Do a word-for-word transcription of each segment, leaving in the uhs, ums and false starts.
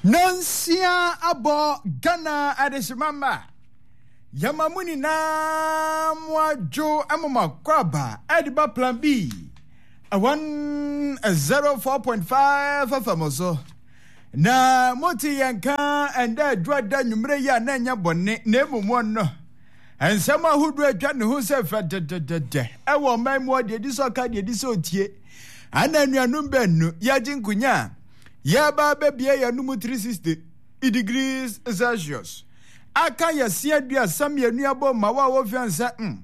Nonsia abo Ghana adeshimamba Yamamuni na mwajo amama kwaba Ediba plan B A one zero four point five famoso Na moti yanka enda dwada nyumre ya nenya bone nemu mwono Ensema hudu edwa ne hu se fa de de de de Ewo maimwa de di so ka de di so tie Ana nuanum benu ya jinkunya Ya ba bebie ya numu three sixty degrees Celsius. Aka ya sia dua sam ya nuabo ma wa wo fiansa mm.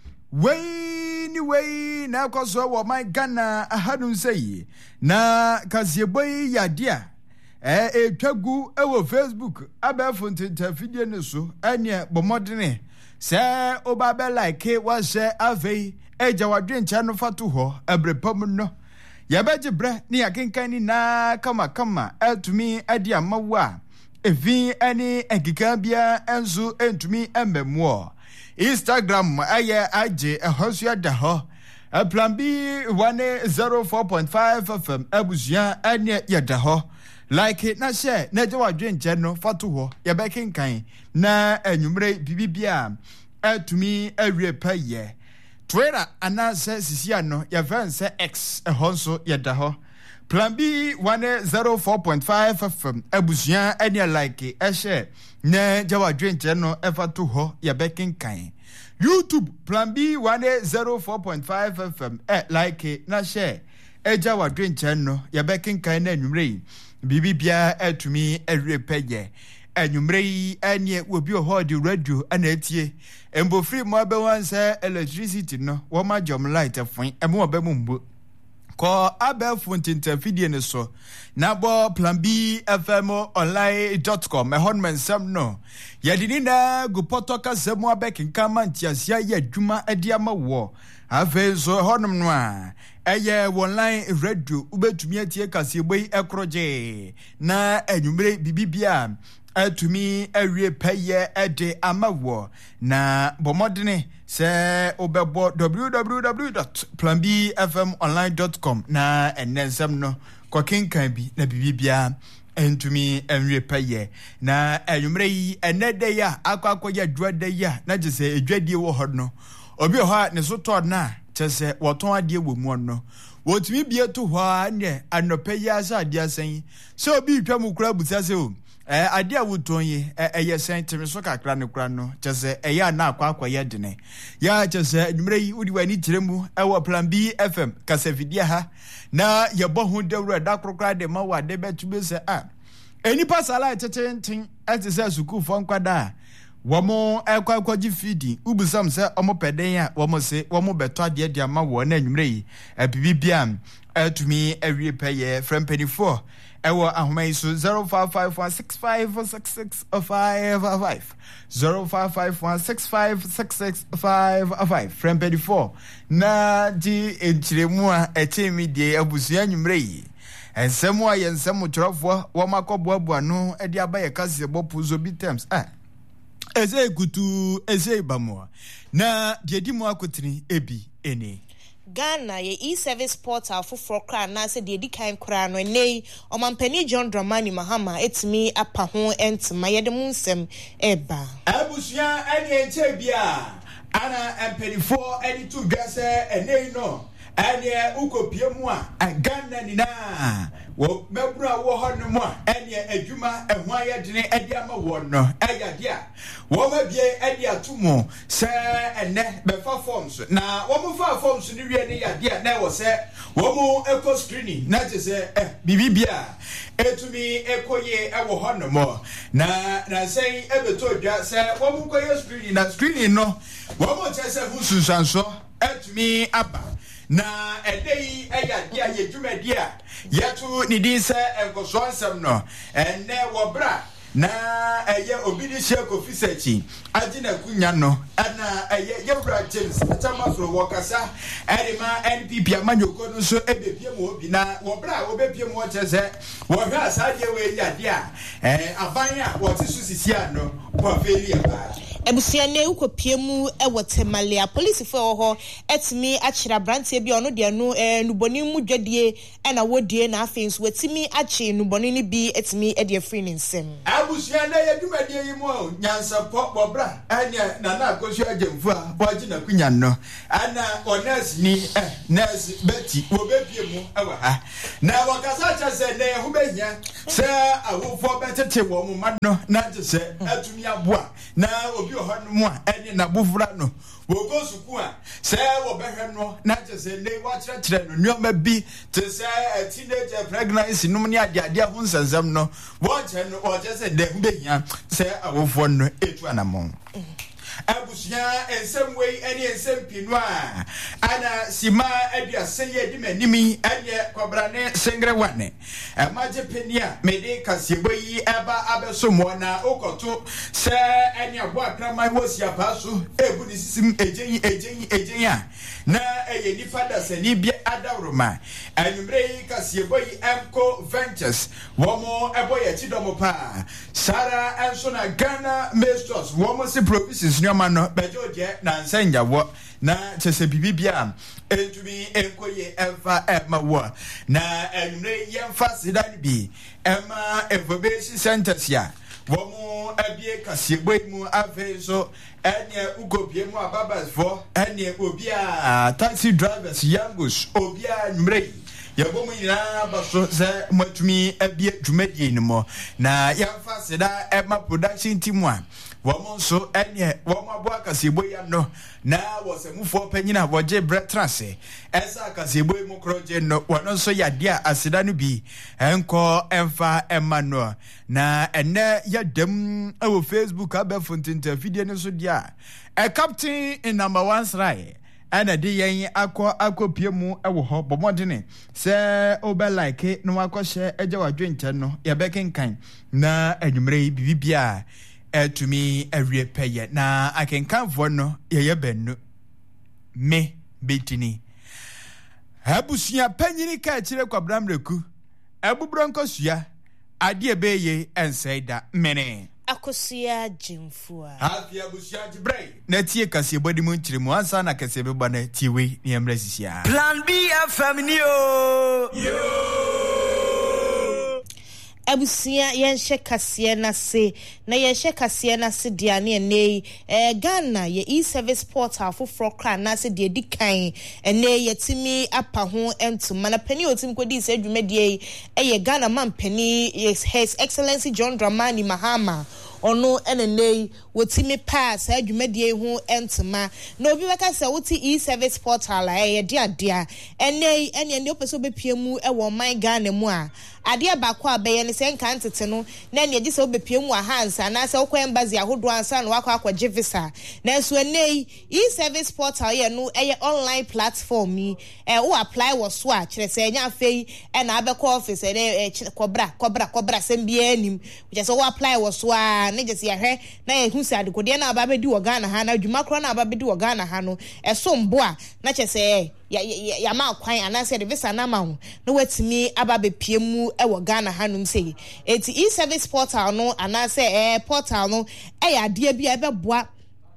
Wei ni wei na kwaso wo my Ghana ahadun sei. Na kasieboyi ya dia. Eh etwagu e wo Facebook abefo ntenta video ne so ene bomodene. Se oba be like wa share avei eja wadwencha no fatu ho ebrepam no. Yabeje bre ni akenkan ni na kama kama etumi adi amawa evi ani enkika bia enzo entumi embemwo Instagram aye aje ehosu ada ho plan B one zero four point five F M abusua ani yada ho like na share na je wadwenche no fatu ho yabekenkan na enwumre bibibia etumi awie paye Twitter anase sisia no ya fanse X e honso yeda ho plan B one zero four point five F M abusuan ene like e share na jawa dwenche no e fatu ho ya bekenkan YouTube plan B one zero four point five F M e like na share e jawa dwenche no ya bekenkan na nwumre bibibia etumi erepeye Enyumre yi anye wobi oho di radio ana etie embo free mo be wan say electricity no wo ma jom light afun emo obe mu mbo ko abe fun tinta video ne so na bo plan B f m online dot com e hon men sam no yadini na go potoka semu abek nkama ntiasia ya adwuma ade ama wo afa so honum no a eye online radio ubetumi atie kaseboi ekroje na enyumre bibibia atumi awie paye ede amawo na bomodene se obebo w w w dot plan b f m online dot com na enensam no kokenkan bi na bibibia entumi awie paye na enwumre yi enede ya akwakoya dwade ya na gese edwadie wo ho no obi ho ne so to na chese woton ade wo mu no wotumi bie to ho ane anopaye asa ade asan so obi twam kura busa se o Eh ade awutonye eye sentime so kakra ne kura no chese eya na akwa akwa ye dene ya chese nwumre yi udi wani tiremu ewo plan B F M kasafidia ha na ye bo hu dewura da krokra de ma wa de betube se ah eni pasala chechen atise suku fo nkwada womo ekwa akwa ji feeding ubusam se omo peden a womo se womo beto ade de ma wo na nwumre yi ebibia atumi awie paye from twenty-four Ewa ahumai so zero five five one six five six six five five zero five five one six five six six five five from twenty-four na di enchiremu a echemi die abusua nwumre yi ensemu a yensemu trofo wo makoboaboa no e di abaye kase bopu zo bitems ah eze gutu eze bamwa na die di mu akotini ebi ene Ghana ye e-service portal for for kra na se de dikan kra no nei omampani John Dramani Mahama etimi apa ho entma ye de munsem eba abusua ene enche bia ana empany four ene two gase ene no ene ukopie mu a Ghana ni na wo mebura wo ho no mu a ene adwuma ehwa ye dene ade ama wo no eya dia wo mabie ade atomo se ene be fa forms na wo mu fa forms ni wie ne ya dia na wo se wo mu eco screening na je se eh bibibia etumi ekoye ewo ho no mo na na sei ebeto dwa se wo mu koye screening na screening no wo mu che se hu susanso etumi aba na edei eya dia ye dwumadia yetu ni din se enkoso ansem no enne wo bra na eye obidi sheko fisechi agina kunya no ana eye yebra James tamafro wokasa edema N P P amanyoko no so ebepie mo obi na wo bra wo bepie mo chese wo hwa asade we ya dia eh aban a wo ti so sisia no wo feli aba Ebusia ne ukopie mu ewo Temalia police for ho etimi achira brantie bi ono de no nuboni mu dwadie na wodie na afin so etimi achi nuboni ni bi etimi e de free nsem Abusia na yedumade yi mu nyansa pop bra anya na na akosu agemfu a boji na kunya no ana ones ni eh nurse Betty wo bebie mu ewa ha na wakasa cha se na hu behia se awofo betete wo mu ma no na je se atumi aboa na obi ohanu mu a ene na bufura no wo go suku a se wo behwe no na je se ne wa kire kire no nyoma bi te se a teenager pregnancy no ne ade ade ho nsensem no wo je no wo je se de hu behia se awofo no etu anamon Abusia ensem wei ene ensem pinu a ana sima adua seye di manimi ene kwabrane sengre wane amaje penia mede kasebo yi eba abesomo na okoto se ene abo akrama wosia paso ebu ni sisim ejenyi ejenyi ejenyi a na eye ni fada sani bia adawroma anumre yi kasebo yi emco ventures womo ebo ye chidomo pa Sara enso na Ghana Masters womo si provisions nyoma no bejo je na nsenya wo na chese bibibia entumi enkoye eva ema wo na enre yemfa sidan bi ema information centers ya womo abie kasebo mu afeso ene ukopie mu ababas fo ene obia taxi drivers yangos obia mrei yabo mu ina baso se matumi abie dwumadie ni mo na yemfa sida ema production team a womo so ene womo aboa kasebo ya no na wosemufo panyina woje bretrase esa kasebo mu kroje no wono so yade a asida no bi enko emfa emmanuel na ene yadem e Facebook abefontinta video ne so dia a captain in number one srai ana de yen akọ akopie mu ewo ho bomodene se obe like no akọhye eje wadwenche no ye bekenkan na anwumre bibibia etumi awie peye na akenkanfo no ye ye bennu me betini abusia panyini ka kire kwabramreku abubronko sua ade ebeye ensaida mene akosia jimfua hafi abusia jibrei na tie kase bodi mu nkire mu ansa na kase be bana tiwe ni emra sisia Plan B F M ni o yo abusia yenhye kase na se na yenhye kase na se dia ne ene eh Ghana ye e-service portal for frokra na se dia dikan ene yetimi apa ho entuma na pani otim kodi se dwumadie eye Ghana man pani His Excellency John Dramani Mahama ono enenei wotimi pass adwumadie hu entuma na obi beka se woti e-service portal eh dia dia enei ene ene opeso bepie mu e wo man Ghana mu a ade ba kwa be ye ne se nka ntete no na ene gise obepie mu a hansa na se okwa embassy ahodo ansa na wakwa akwaje visa na so enei e-service portal ye no eye online platform yi eh wo apply wo so a kire se nya afei e na abekọ office e kobra kobra kobra sembia anim je se wo apply wo so a na je se yahwe na ye hu se adekode na aba bedi wo Ghana ha na adwuma kro na aba bedi wo Ghana ha no e so mbo a na che se ya ya ma kwan anase de visa na ma ho na watimi aba bepie mu e wo Ghana hanum sei eti e-service portal no anase eh portal no e ya de bia beboa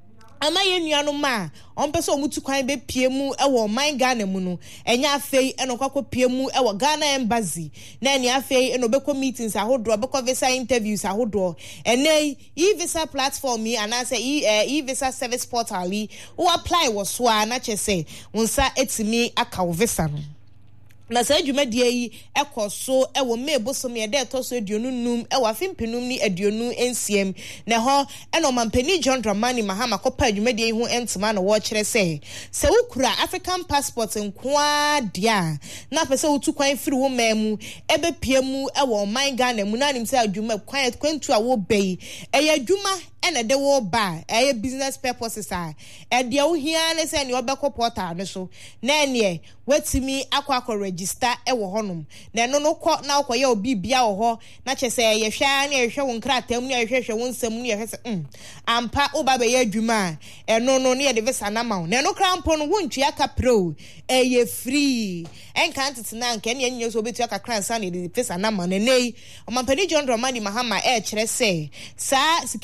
ama ye nuanu ma on pese omutu kwan be pie mu e wo man Ghana mu no enya afei e no kwakọ pie mu e wo Ghana embassy na enya afei e no be meetings ahodo be visa interviews ahodo ene e-visa platform yi anase e-visa service portal yi wo apply wo so a na chese unsa etimi aka wo visa no na sa dwumadie yi ekoso e wo mebosom ye de to so aduonu num e wa fimpinum ni aduonu ensiem na ho e no mampani John Dramani Mahama kopa dwumadie hu entuma na wo kire se se wukura African passport nkoa dia na pese wotu kwan firi wo mamu e be pie mu e wo man Ghana mu na nim se adwuma kwan kwantu a wo bei e ya adwuma ene de wo ba e business purposes a e de wo hia ne se ne obekọ portal no so na ene watimi akwa akwa register e wo honum na no no kọ na akwa ya obi bia wo ho na chese ye hwa na ye hwe wo nkratam na ye hwehwe wo nsam na ye hwese mm ampa oba be ya adwuma e no no ne ye de visa na ma na no krampo no wontu aka pro e ye free en kan tete nke ne enye so betu aka kransa na de visa na ma na nei o mampani John Dramani Mahama e kire se sa sika na nke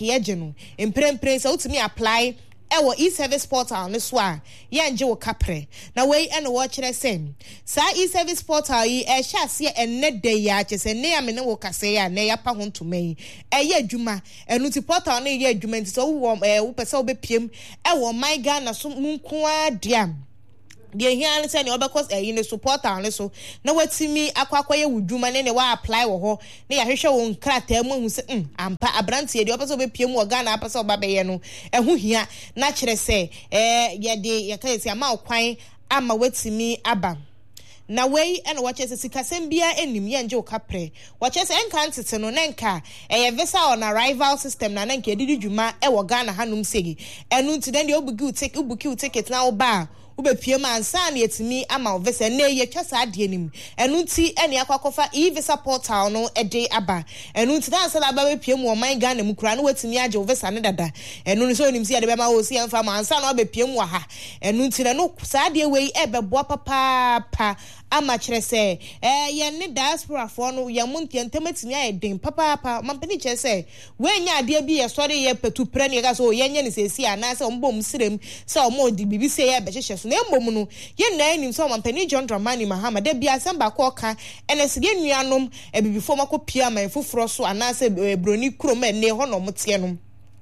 ye genu emprempren so utimi apply ewo e-service portal ne so a ye nje wo kapre na we ene wo kire sem sa e-service portal yi e hya se enne de ya kese ne ya me ne wo kase ya ne ya pa ho ntomai e ye adwuma enu ti portal ne ye adwuma nti so wo e wo pese wo bepiem ewo my Ghana so munko adiam de hia ne se ne obekos e ne support an so na watimi akwakoye wudwuma ne ne wa apply wo ho ne ya hwehwe wo nkrata mu hu se mm ampa abrante de obeso bepiem wo Ghana apese obabeye no ehu hia na kire se eh ye de ye ka se ama okwan ama watimi aba na wei ene wache se sikasem bia enim ye nje okapre wache se enka ntete no nenka eye visa on arrival system na nenka edidi dwuma e wo Ghana hanum segi enu ntide de obugi utik obuki uticket na oba ubepiem ansa na yetimi ama visa na ye twasa ade anim enu nti ene akwakofa e-visa portal no ede aba enu nti dan sala aba bepiem wo man Ghana mu kura na watimi age visa ne dada enu nso onim si ade be ma wo si amfa ma ansa na obepiem wo ha enu nti na no sa ade wei ebebo papa pa ama kire se eh ye ne diaspora for no ye montia ntematimi aye den papa pa mampani kire se we nya ade bi ye sori ye petu pre ne ga so ye nya ne sesi ana se ombom sirem se omo di bibi se ye be hye so na embom no ye na anim so mampani John Dramani Mahama da bia samba ko ka ene se ye nuanom e bibifo makopia man fufuro so ana se broni krom ene ho no mote no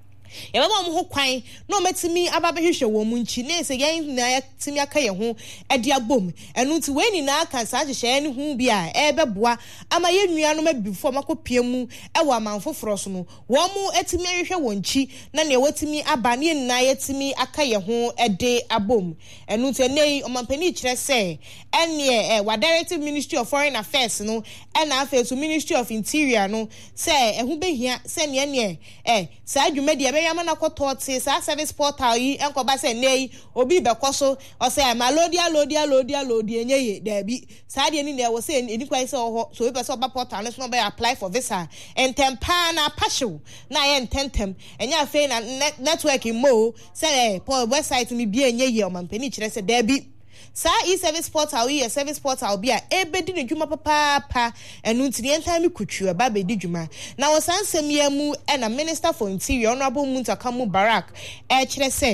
ya baba mo ho kwan no metimi ababehwehwe wo mu nchi ne se yen na ya timi aka ye ho ade abom enu nti we ni na aka sa hyehye ne hu bia e beboa ama ye nuanom abifo makopia mu e wo amanfoforo so no wo mu etimi ahwehwe wo nchi na ne watimi aba ne na ya timi aka ye ho ede abom enu nti nei omampani kire se ene e wa directive Ministry of Foreign Affairs no e na afa to Ministry of Interior no se ehu behia se ne ne e sa adwumadi yama na kotote sa service portal yi enkoba se nei obi bekoso o se malodia lodia lodia lodia nyeye da bi sa de ni ne wo se eni kwai se ho so we person ba portal no so be apply for visa entempa na pashu na ye ententem enya afi na network mo se po website mi bi enyeye o mampani kire se da bi sa e-service portal yi service portal bia ebedi ne dwuma papa pa enu ntini entan mi kutwu aba bedi dwuma na wosansem ya mu na Minister for Interior Honorable Muntaka Mubarak e kire se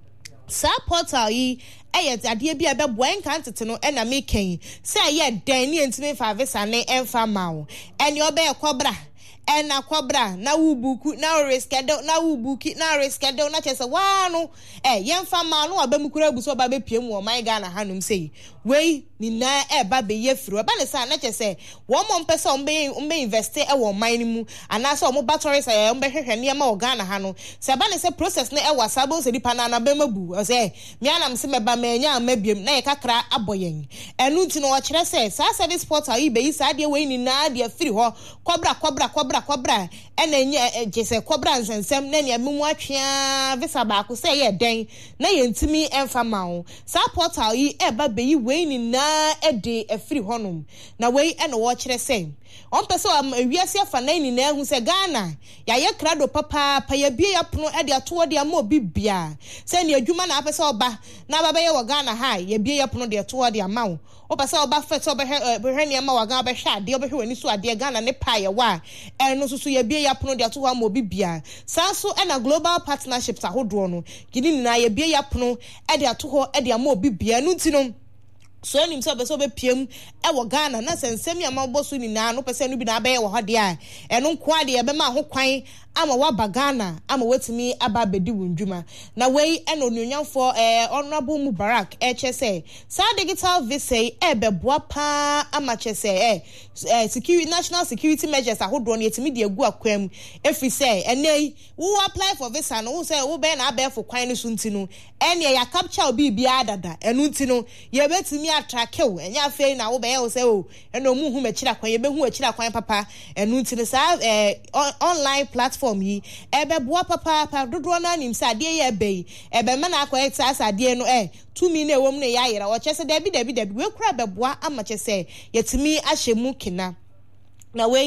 sa portal yi eye ade bia beboa enka ntete no na meken se ye dan ni ntimi fa visa ne emfa mawo ene obe ekobra ena kwabra na wubuku na reschedule na wubuki na reschedule na chese wanu eh yemfa ma no abamukura buso ba bepiem wo man Ghana hanum sei wei ni na e ba be yefiro ba ne sa na chese wo mo mpese o mbe o mbe invest e wo man mu ana so mo batteries e o mbe hwehwe ne ma wo Ghana ha no se ba ne se process ne e wasabo se dipa na na ba mabu o se me anam se meba ma nya mabiem na ye kakra aboyen enu nti no wo kire se sa service portal yi be yi sa de wei ni na de afiri ho kwabra kwabra kwabra kwabra ena nye jese kwabra nsensem na ne memu atwea visa ba ko se ye den na ye ntimi emfa mawo sa portal yi e ba be yi wei ni na ede afiri honum na wei ena wo kire se on pese am wiase afa na ni na hu se Ghana ya ye krado papa pa ya bie ya pono e de ato de ama obi bia se ne adwuma na apese oba na baba ye wo Ghana ha ya bie ya pono de ato de ama wo o pese oba fet oba hwe ne ama wa Ghana ba hwa de oba hwe wani so ade Ghana ne pa ye wa e no so so ya bie ya pono de ato ama obi bia sa so e na global partnerships ahodo no gidi ni na ya bie ya pono e de ato ho e de ama obi bia no ntino so enim so be so be piem e wo Ghana na sensem ya ma boso ni na no pese no bi na abaye wo hode a eno nko ade e be ma ho kwan ama wa Ghana ama watimi aba bedi wundwuma na wei eno nunyamfo eh Honorable Mubarak e chese sa digital visa e beboa pa ama chese eh security national security measures ahodo no yetimi de agu akwam efi say enei wo apply for visa no wo say wo be na abaye for kwan no sunti no ene ya capture obi bia dada enu nti no ye betimi atrakew enya afei na wo be ye wo say o eno mu hu machira kwan ye be hu achira kwan papa enu nti no sa eh online platform yi ebe boa papa papa dodo na nim sa de ye be ebe me na akoyeta asade no eh tumi na ewom na ya yera wo chese dabi dabi dabi we kura be boa ama chese yetimi ahyemu kina na wei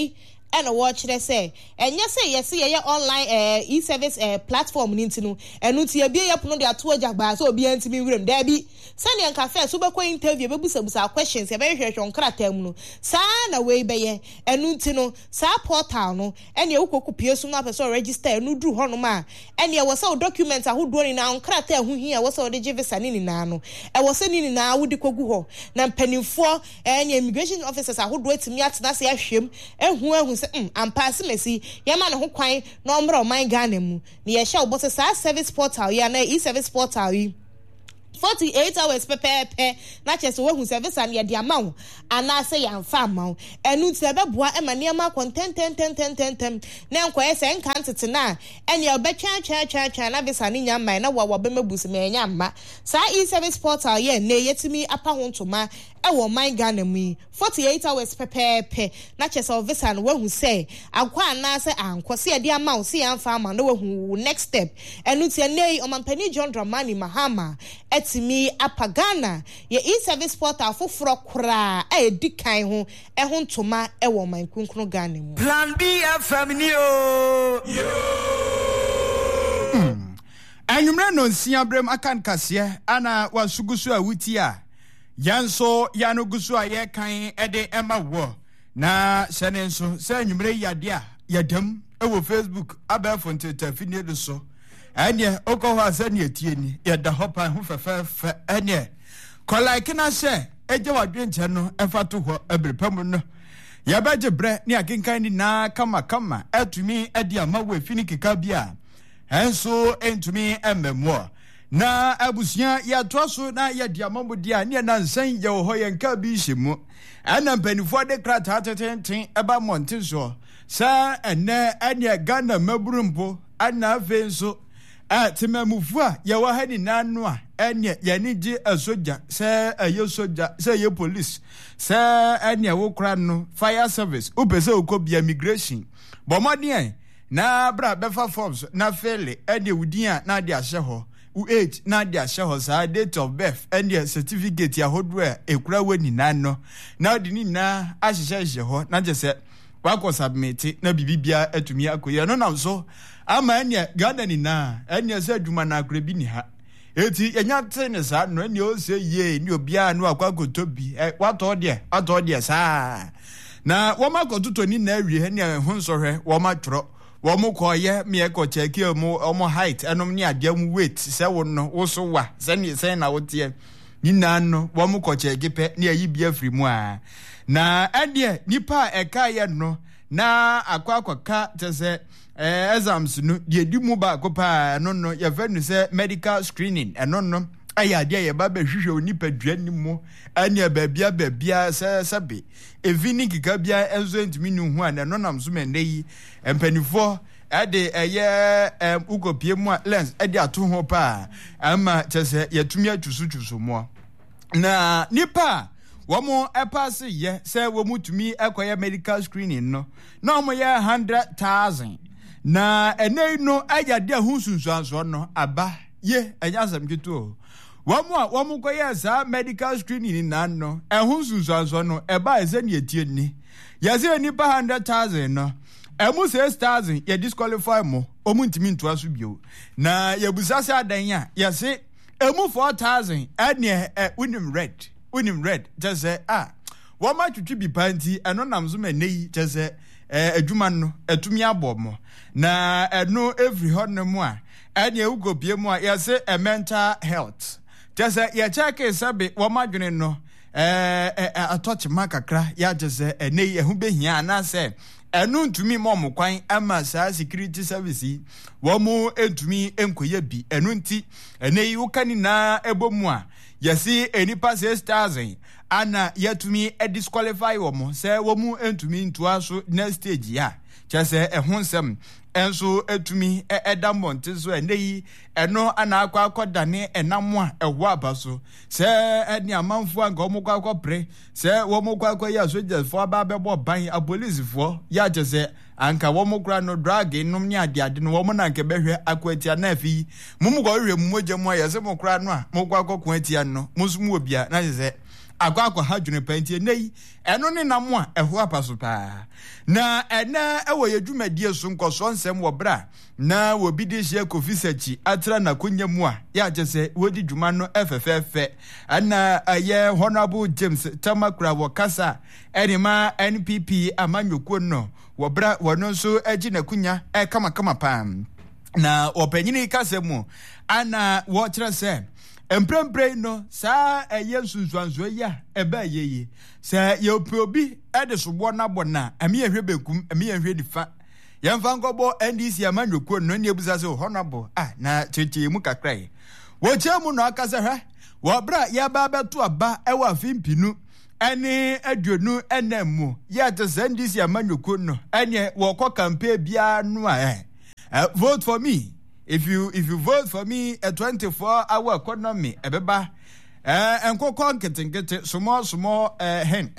and a watch they say and yes say yes see your online uh, e-service uh, platform ninti no enu ti e bia yapono de ato agba so obi antimi wirem da bi sani an cafe so be ko interview be busa busa questions e be hwehwe nkrata mu no sa na we be ye enu nti no sa portal no ene e wokoku pie so na person register enu dru ho no ma ene e wo say document ahodo ni na nkrata hu hi e wo say de give sani ni na no e wo say ni na wo de kogu ho na mpanimfo ene immigration officers ahodo atimi atena se ahwem ehu ehu se um ampase mesi ye ma ne ho kwan na omro man Ghana mu ne ye hye wo say sa service portal ya na e-service portal yi forty-eight hours pepepe na chese wo hu service an ye de amawo ana se ya mfa amawo enu ti ebeboa e ma ne ma content ten ten ten ten ten na enko ye se nka ntete na ene obetwa twa twa twa na visa ni nyamman na wa wa be mabus me nyamma sa e-service portal ye na yetimi apa ho ntoma e wo man Ghana mu forty-eight hours pepepe na chese visa no wo hu se akwa ana se anko se ye de amawo se ya mfa amawo na wo hu next step enu ti ne o mampani John Dramani Mahama etimi apagana ye e-service portal foforo kura e dikan ho e ho ntoma e wo man kunkunu Ghana mu Plan B F M ni o Anyumre no nsia brem akan kase ana wasugusu awuti a yanso yano gusu a ye kan ede ema wo na sene nso se anyumre yade a yadam e wo Facebook abafo nteta fini de so anye okoho asani etie ni yada hopa ho fefe anye kola kina se eje wadwenche no efato ho ebrepam no yabaje bre ni akinkan ni na kama kama etumi edi amawo efini kika bia enso entumi emmemo na abusia ya toso na ya diamambo dia ne na nsan ye ho ye nka bi hyemu ana mpanifo de krata tetenten eba montin so sa ene anya Ghana maburumpo ana fenso a timamufu a ye wa hani nanu a enye ye ni gi asoja se ayo soja se ye police se enye wo kra no fire service upese okobi immigration bomodien na bra befa forms na fele enye wudia na de ahye ho u age na de ahye ho sa date of birth enye certificate ya hodwe ekura wani nano na de ni na ahye hye ho na je se wako submit na bibibia atumi akoye no na so ama enye Ghana ni na enye se adwuma na akura bi ni ha eti enya tene sa no enye o se ye ni obia no akwakoto bi wato de ato de sa na wo makoto ni na awie he ne ho nsohwe wo matro wo mo koye me e ko check mo omo height enom ni ade mu weight se wo no wo so wa se ni se na wo tie ni na no wo mo ko check pe ni ayi bia firi mu a na ade nipa eka ye no na akwa akwaka tese eh exams no de di mu ba ko pa no no ye venu se medical screening eno no aya de ye ba be hwehwe onipa duani mu anya babia babia se sebe evini kika bia enzo ntimi nu hu ana no nam so mende yi empanifo ade eye em ukopie mu lens ade ato ho pa ama tese yetumi atwusu twusu mo na nipa womo epase ye se womutumi ekoye medical screening no na omo ye one hundred thousand na enei no ayade ahunsunsuanso no aba ye anyasam gitu womo a womo koye za medical screening na no ehunsunsuanso no eba eze ne etie ni yaze nipa one hundred thousand no emu six thousand ye disqualify mo omuntimi nto aso bio na yebusase adan a yase emu four thousand ene unim red unim red just say ah wo ma twitwi bi panti eno namzo manei just say eh adwuma no atumi abomo na eno every honemu a ene ugopie mu a yase a mental health just say ye check sabe wo ma dwene no eh atoch makakra ya just say enei ehu behia na say enu ntumi mom kwan ama sa security service wo mu entumi enkoye bi enu nti enei ukani na ebomu a yesi enipa six thousand ana yetumi e disqualify wo mo se wo mu entumi ntua so next stage ya chese ehonsem enso etumi edamonte so enei eno ana akwa akodane enamo a eho abaso se eni amanfo anga omukwa akopre se wo mukwa akoya soldiers fo aba bebo ban a police fo ya chese anka wo mukra no drag num ni ade ade no wo mo na nke behwe akwatia na afi mumukwa hwe mumogye mo ya se mukra no a mukwa akokwa atia no musumu obia na chese agwa akwa hadwene pantie nei eno ne nam a ɛho apaso pa na ɛna ɛwɔ yedwumadie so nkɔso nsɛm wɔ bra na wobi de hye Kofi Sachi atra na konya mu a ya kyese wodi dwuma no efefefe ana aye Honorable James Tamakura wɔ kasa ɛnima N P P amanyoko no wɔ bra wɔno nso agi na kunya ɛkama kama pam na opanyini kasa mu ana wɔ kyerɛ sɛ emprempre no saa eye sunsuanso ya ebe yeye sa ye obi ede sobo na bona ami ehwe bekum ami ehwe difa yemfa ngobo N D C amanyoko no ne ebusa se honorable ah na cheche mu kakrai wo chemu no akasa hwa wo bra ya ba beto aba e wa fimpinu ene aduonu enemu ya te N D C amanyoko no ene wo kɔ campaign bia no a uh, vote for me. If you if you vote for me a twenty-four hour economy, ebeba eh enko kon ketenkete small small eh hen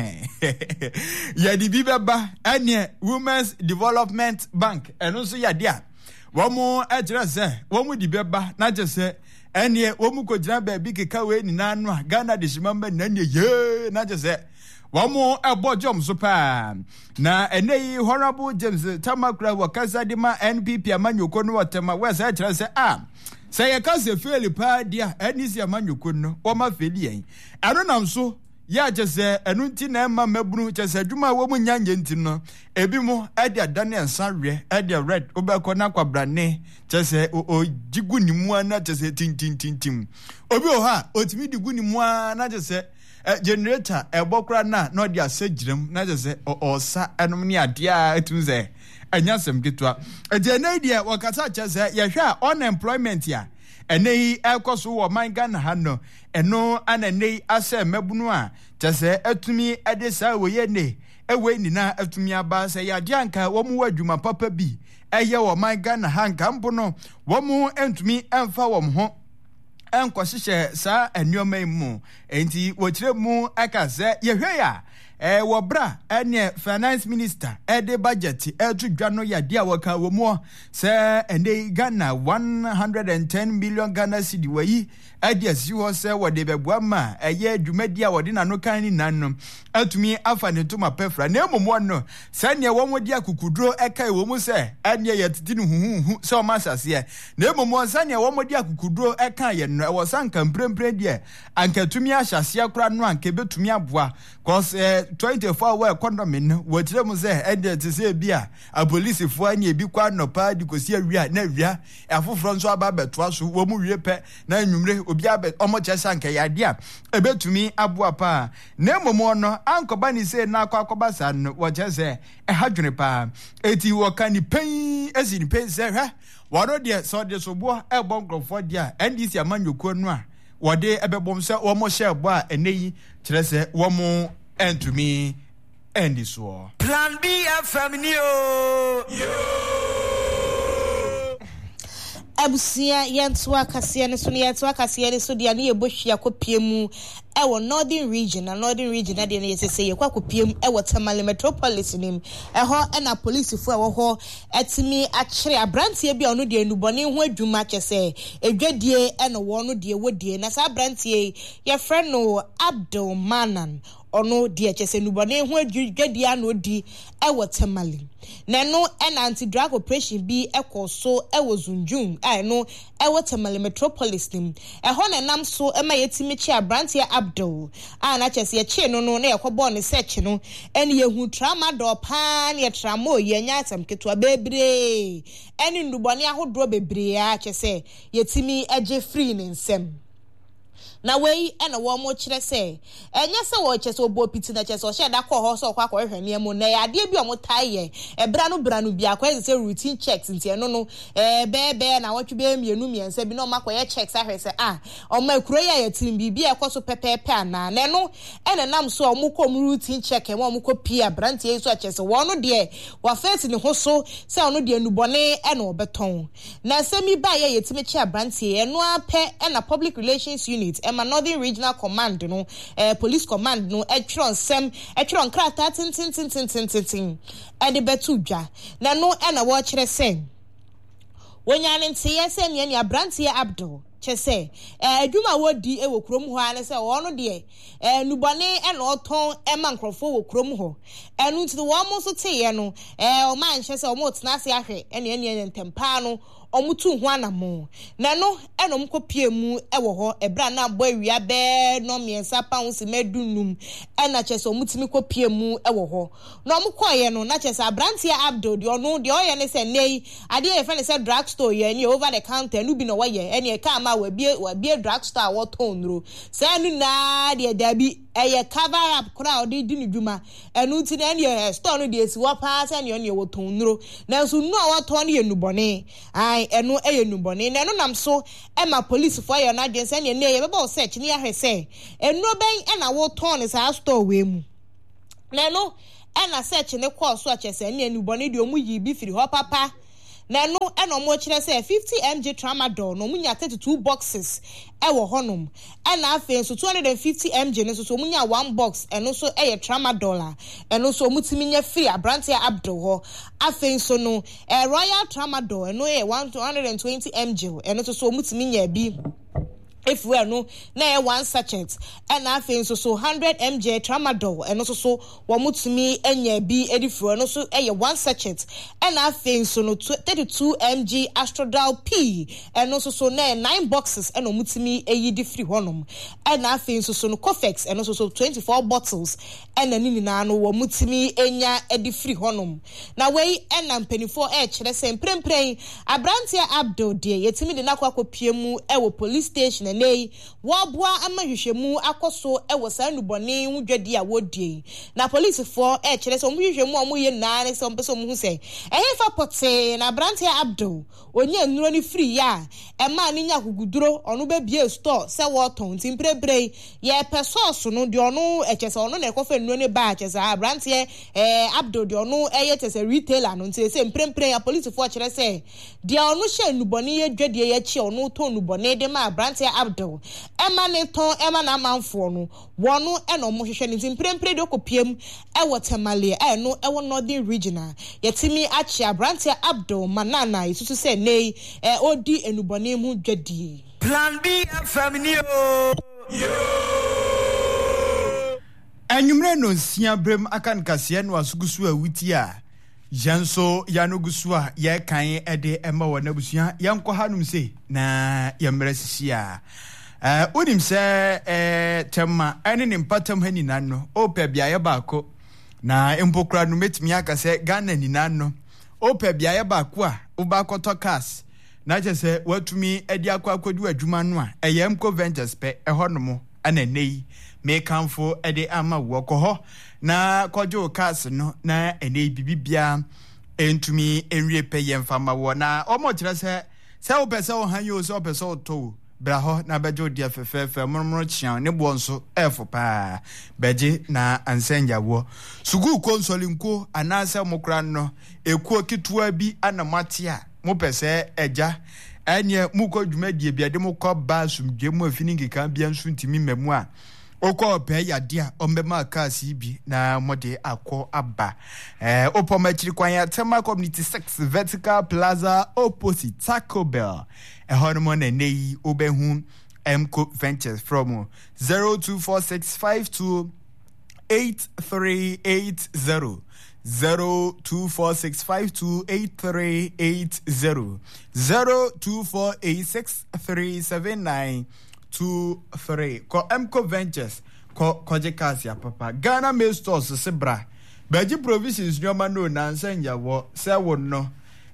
ya di bibeba ene Women's Development Bank eno so ya dia wo mu ejira se wo mu di beba na je se ene wo mu ko jira ba bi keka we ni na no Ghana de shimamba na ne ye na je se Wamo ebo jom super na enei Honorable James Tamakura wakasa di ma N P P amanyoko no watema we say kire say ah say ye ka se feel pa dia N C amanyoko no wo ma feli yen eno nam so ya je say enu nti na ma mabunu je say dwuma wo mu nyanye nti no ebi mo e dia dane ensa we e dia red obekọ na kwabrane je say o jigu ni mu ana je say tin tin tin tin obi o ha otimi digu ni mu ana je say Uh, generator ebokra na no dia segirem na je se osa enum ne ade a etunze anyasem ketwa ede na dia wakata che se ye hwa unemployment ya enei ekoso wo man Ghana ha no eno ananei ase mabunu a che se etumi ede sa wo ye ne ewe ni na etumi aba se ya dia nka wo mu wadwuma papa bi eye wo man Ghana ha nka mpo no wo mu entumi emfa wo ho enko hihye sa enuoma mu enti wochire mu aka se yehwe ya eh wo bra ene finance minister e de budget e tu dwa no ya dia waka wo mu se ene Ghana one hundred ten million Ghana cedi wayi e de si ho se wo de bebua ma eye adwumadi a wo de na no kan ni nan atumi afa ne to mapefra na emomo no se ne wo mo dia kukudro e kai wo mu se ene ye titi no huhu se o ma sase na emomo se ne wo mo dia kukudro e kan ye no e wo sanka mprempre die ankatumi ahyase akora no anka betumi aboa cause eh, twenty-four hour economy no wotire mu se ende te se bia a police fo ani ebi kwa no pa di kosi awia na awia afoforo nso aba betoa so wo mu wie pe na anwumre obi abe omo chesa nka yade a ebetumi aboa pa na emomo no ankoba ni se na akwa akoba san no wo chese e hadwene pa eti wo kan ni pen esi ni pen se hwa waro de so de so bo e bon grofo dia N D C amanyoko no a wode ebebom se wo mo hye bo a eneyi kire se wo mo entumi endi so Plan B F M ni o abusia yentu akase ne so ne yentu akase ne so dia ne yebohwia kopie mu ewo northern region na northern region na de ne yesese ye kwa kopie mu ewo Tamale metropolis nim eho na police fu ewo ho etimi akere abrantie bia ono de enubone ho adwuma kyese edwadie ene wo no de wodie na sa abrantie ye friend no Abdul Manan ono de kyese enubone ho adwadie ana odi ewo Tamale na no ena anti drug operation bi ekoso ewo Zunjun ai no ewo Tamale metropolis nim eho na nam so ema yetimi chi abrantie Abdul ana kyese ye chi no no na yekobo ne search no ene yehu trauma do pa ne tramo ye nya atam ketwa bebre ene ndubone ahodro bebre a kyese yetimi eje free ne nsem na wei ena wo mo kire se enye se wo kyese obo piti na kyese o she da ko ho so kwa kwa hwene emu na ya de bi o mo taye e bra no bra no bi akwa se routine checks nti no no e be be na wotwe be mienu miensa bi no makoye checks ahwe se ah o ma kuro ya yatim bi bi e ko so pepepe ana na no ena nam so o mo kom routine check e mo mo ko pia brant ye so kyese wo no de wa face ni ho so se ono de nubone ena obeton na se mi ba ye yetime chi brant ye eno ape ena public relations unit Northern Regional Command no eh, police command no etron sem etron krata tin tin tin tin tin tin tin e de betudwa na no e na wo kire sen wonya ne ntie se ne ne abrantie Abdul chese eh adwuma wodi e wo krom ho ane se wo no de eh nubone e na oton e ma nkrofo wo krom ho enu nti wo mo so teye no eh o man hye se o mo tena se ahwe ene ene ntempa no omutu ho anamo na no eno mkopie mu e wo ho ebra na bo awia be no miensa pounds medunum e na chese omutimi kopie mu e wo ho no mkoye no na chese abrantia Abdul de ono de oye ne se nei ade e fe ne se drug store ye ni over the counter nu bi no waye ene e ka ma wa bie wa bie drug store wo tonro se anu na de dabi eye cover up crowd di ni dwuma enu ti na ene store no de esi wo pa se ne ene wo tonro na so nu a wo ton ne nubone ai enu eye nubone na enu nam so e ma police for ye na de se ne ne ye be bo search ne ahwese enu ben e na wo ton ne sa store we mu na enu e na search ne course so achese ne nubone de omu yi bi firi ho papa na no e no mo kire say fifty milligrams tramadol no munya thirty-two boxes e wo honum e na afen so two hundred fifty milligrams no so munya one box e no so e ye tramadol a e no so mutimi nya free abrantia Abdul ho afen so no e royal tramadol e no e one hundred twenty milligrams e no so so mutimi nya bi if we are no na one sachet and I think so so one hundred milligrams tramadol and also so wa mutumi enya bi edifro and also eh one sachet and I think so no thirty-two milligrams Astrodal P and also so na nine boxes and mutumi eyi di free honum and I think so so no Cofex and also so twenty-four bottles and nini na no wa mutumi enya edi free honum na we and am penifo eh kire say premprem abrantia Abdul de yetimi de nakwa kopie mu e wo police station nei wabua amahwehwemu akoso e wo sa nubone wudwadi a wodie na police for e kire so omhwehwemu omoye na ne so mpeso omhu se ehe fa pote na Abrantia Abdul onye nnuro ni free ya e ma ni nya kuguduro onu be bie store se wo ton timprebre ye peso no de onu e kese onu na ekofa nnuro ni ba kese Abrantia eh Abdul de onu e ye kese retailer no nti se mprempre ya police for kire se de onu hye nubone ye dwadi ye chi onu ton nubone de ma Abrantia Abdul Emma Neton Emma na manfo no wono e no mo hwehwe ne mprempre de okopiem e wotemale e no e wo northern regional yetimi achi Abrantia Abdul manana isusu se nei e odi enubone mu dwadi Plan B family o yo Anwumre no sia brem akan kase no asugusu awiti a Janso yanugusu a ye kan ede ema wona busua yanko hanum se na yemre sisia eh unim se eh tema ene ne mpatam hani nanno opa biaye baako na empokra no metimi aka se Ghana ni nanno opa biaye baako a ubakoto cars na je se watumi edi akwa akodu adwuma no a eyemko ventures pe ehonomo ana nei me kanfo ede ama woko ho na kojo cars no na ene bibibia entumi enwie pe yemfama wo na omo kire se se wo pese wo han yo se wo pese wo to bra ho na bejo dia fefefe murmuru chian ne bo nso efo pa beje na ansenja wo sugu konsolinko anase mokra no ekuo kitua bi anamatia mo pese eja anye muko dwumadie bia de mokọ ba sumdwe mu afini ngika bia nso ntimi memu a okọ pe ya dia ombema kasi bi na mode akọ aba eh opomachiri kwan ya Tema Community six Vertical Plaza opposite Taco Bell e hormone na nei obehu Mco Ventures from zero two four six five two eight three eight zero zero two four six five two eight three eight zero zero two four eight six three seven nine two three ko Mco Ventures ko koje kasia papa Ghana Mail Stores sebra Beji Provisions nyoma no nansenya wo se wo no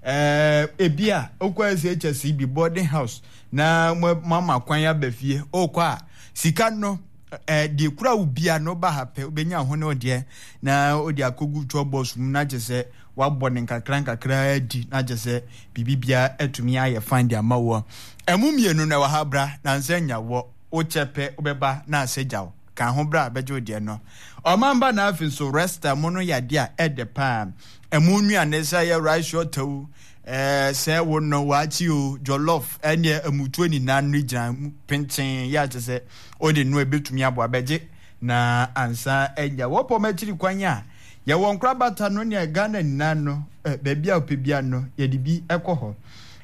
eh ebia okwa S H S B boarding house na mama kwan ya bafie okwa sika no eh de kura ubia no ba hape obenya ho ne ode na ode akogu twobos mu na jese wabɔ ne nkakra nkakra di na jese bibibia etumi aye find ya mawo emumienu na wahabra na nsenya wo o chepe obeba na asejaw kan ho bra bejo de no omamba na afi so resta mono yade a ede pa emunu anesa ya rice otawu eh se wo no wachi o jollof enye amutu ni nan region penchen ya jese o de no ebetumi abo abeje na ansa enya wo pomachiri kwanya ya won krabata no ne Ghana ni nan no eh bebia opebia no ye de bi ekoho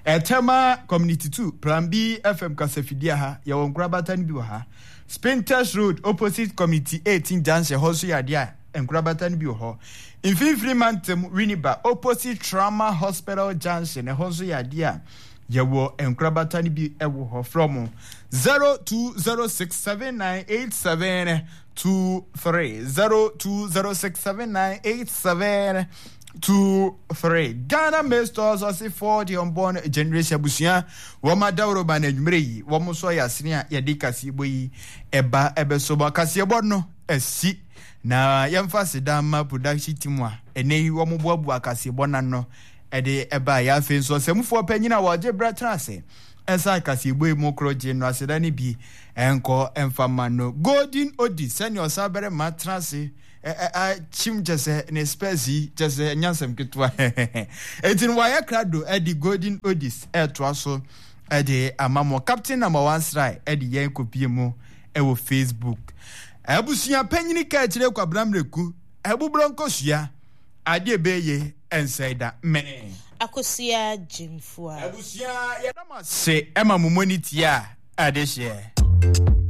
Etema Community two, Plan B F M Kasefidia ha, ya wonkrabata ni bi ha. Spinters Road opposite Committee eighteen Junction hoso ya dia, enkrabata ni bi ho. In Fremantle Winneba opposite Trauma Hospital Junction hoso ya dia, ya wo enkrabata ni bi ewo ho from zero two zero six seven nine eight seven two three zero two zero six seven nine eight seven two three. Ghana Mail Stores also for the unborn generation busia wama dawro ba na dwumre yi womo so ya sene a ye de kase boyi eba ebe so ba kase bo no esi na yemfa sedama production team a ene womo boabu akase bo na no ede eba ya fe so semfo panyina wo je bratrase esa kase boyi mo kroje no aseda ni bi enko emfama no golden odi senior sabere matrase a chim jese ne spezi jese nyansem ketwa etin waya krado e di golden odis e to aso e di amamo captain number one strike e di yen kopie mu e wo Facebook abusuya panyini ka kire kwa bramreku ebubro nkosua ade ebeye ensaida me akosia jimfua abusuya yedama se ema momoni tia ade hye